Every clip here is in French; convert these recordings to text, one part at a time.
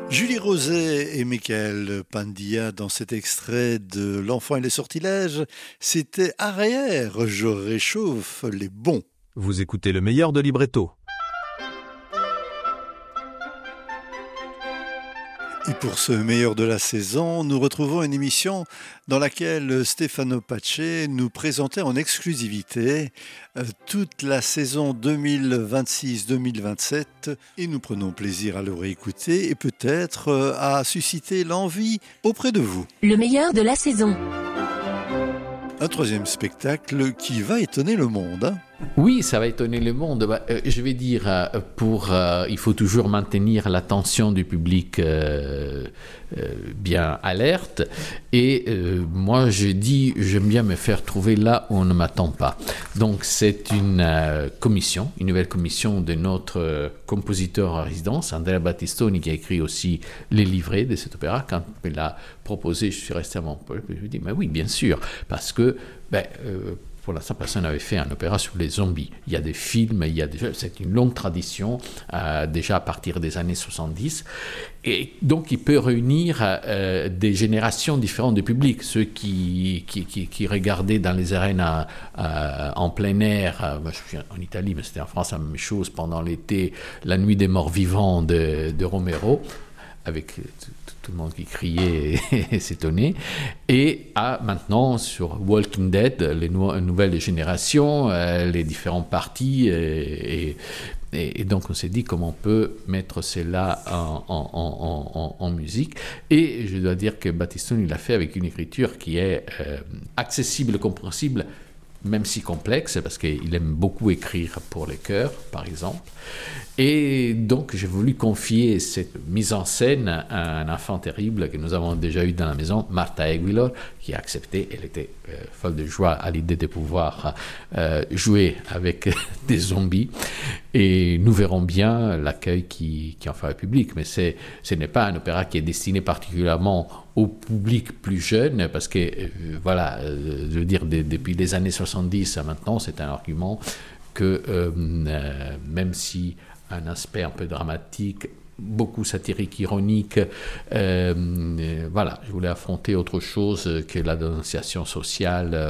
Julie Roset et Michael Pandia dans cet extrait de L'enfant et les sortilèges, c'était Arrière, je réchauffe les bons. Vous écoutez le meilleur de Libretto. Et pour ce meilleur de la saison, nous retrouvons une émission dans laquelle Stefano Pace nous présentait en exclusivité toute la saison 2026-2027 et nous prenons plaisir à le réécouter et peut-être à susciter l'envie auprès de vous. Le meilleur de la saison. Un troisième spectacle qui va étonner le monde. Hein. Oui, ça va étonner le monde. Je vais dire, il faut toujours maintenir l'attention du public bien alerte. Et moi, j'aime bien me faire trouver là où on ne m'attend pas. Donc, c'est une nouvelle commission de notre compositeur en résidence, Andrea Battistoni, qui a écrit aussi les livrets de cet opéra. Quand il l'a proposé, je suis resté à mon peuple et je lui ai dit, mais oui, bien sûr, parce que pour l'instant, personne n'avait fait un opéra sur les zombies. Il y a des films, c'est une longue tradition, déjà à partir des années 70. Et donc, il peut réunir des générations différentes de public. Ceux qui regardaient dans les arènes en plein air, moi, je suis en Italie, mais c'était en France la même chose, pendant l'été, La Nuit des Morts Vivants de Romero, avec tout le monde qui criait et s'étonnait, et maintenant sur Walking Dead, les nouvelles générations, les différents partis, et donc on s'est dit comment on peut mettre cela en musique, et je dois dire que Battistoni l'a fait avec une écriture qui est accessible, compréhensible, même si complexe, parce qu'il aime beaucoup écrire pour les chœurs, par exemple. Et donc, j'ai voulu confier cette mise en scène à un enfant terrible que nous avons déjà eu dans la maison, Martha Aguilar, qui a accepté. Elle était folle de joie à l'idée de pouvoir jouer avec des zombies. Et nous verrons bien l'accueil qui en fera le public. Mais ce n'est pas un opéra qui est destiné particulièrement au public plus jeune, parce que, je veux dire, depuis les années 70 à maintenant, c'est un argument que même si un aspect un peu dramatique, beaucoup satirique, ironique, je voulais affronter autre chose que la dénonciation sociale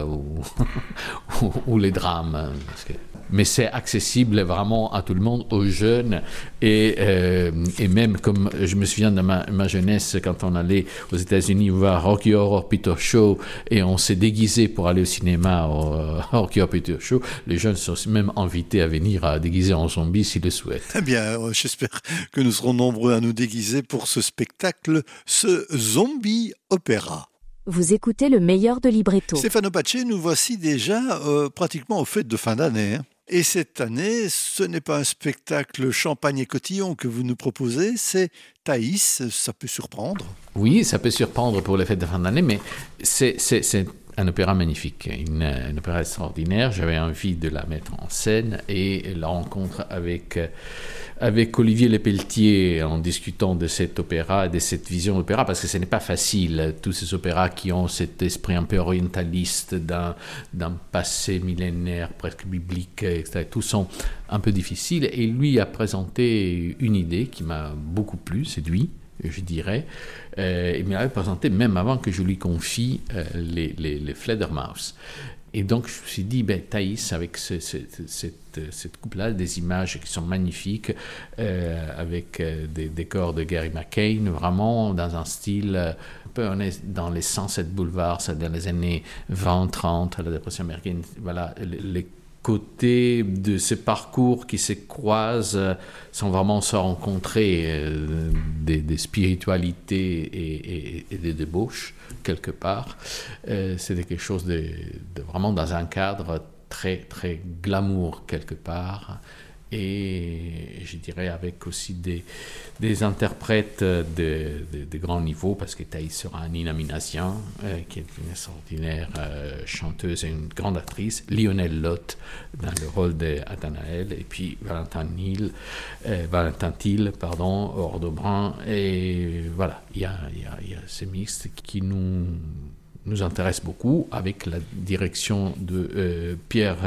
ou les drames. Mais c'est accessible vraiment à tout le monde, aux jeunes, et même comme je me souviens de ma jeunesse, quand on allait aux États-Unis voir Rocky Horror Picture Show et on s'est déguisé pour aller au cinéma au Rocky Horror Picture Show, les jeunes sont même invités à venir déguiser en zombie s'ils le souhaitent. Eh bien, j'espère que nous serons nombreux à nous déguiser pour ce spectacle, ce zombie opéra. Vous écoutez le meilleur de Libretto. Stefano Pace, nous voici déjà pratiquement aux fêtes de fin d'année. Hein. Et cette année, ce n'est pas un spectacle champagne et cotillon que vous nous proposez, c'est Thaïs, ça peut surprendre. Oui, ça peut surprendre pour les fêtes de fin d'année, mais c'est un opéra magnifique, un opéra extraordinaire. J'avais envie de la mettre en scène, et la rencontre avec Olivier Lepelletier en discutant de cet opéra et de cette vision d'opéra, parce que ce n'est pas facile, tous ces opéras qui ont cet esprit un peu orientaliste d'un passé millénaire, presque biblique, etc. Tous sont un peu difficiles, et lui a présenté une idée qui m'a beaucoup plu, séduit, je dirais. Il me l'avait présenté même avant que je lui confie les Fledermaus. Et donc, je me suis dit, Thaïs, avec cette coupe-là, des images qui sont magnifiques, avec des décors de Gary McCain, vraiment dans un style un peu, on est dans les Sunset Boulevard, c'est dans les années 20-30, la dépression américaine, voilà, les côtés de ces parcours qui se croisent sans vraiment se rencontrer, des spiritualités et des débauches quelque part. C'était quelque chose de vraiment dans un cadre très très glamour quelque part, et je dirais avec aussi des interprètes de grand niveau, parce que Thaïs sera Nina Minassian, qui est une extraordinaire chanteuse et une grande actrice, Lionel Lott dans le rôle d'Athanaël, et puis Valentin Thiel, Ordo Brun, et voilà, il y a ces mixtes qui nous intéresse beaucoup, avec la direction de Pierre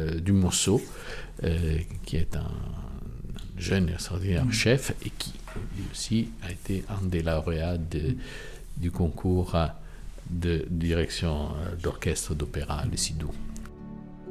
Dumonceau, qui est un jeune et extraordinaire chef, et qui lui aussi a été un des lauréats du concours de direction d'orchestre d'opéra, le SIDO.